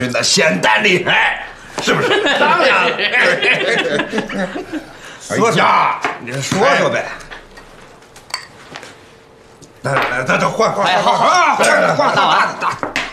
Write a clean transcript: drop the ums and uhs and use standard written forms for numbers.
那仙丹厉害，是不是？ 当然。 说呀，你说说呗。来，换， 哎，好， 换， 大碗。